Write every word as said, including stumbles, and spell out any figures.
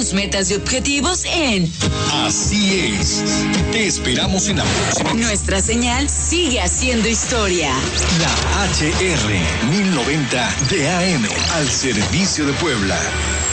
tus metas y objetivos en Así es. Te esperamos en la próxima. Nuestra señal sigue haciendo historia. La H R mil noventa de A M al servicio de Puebla.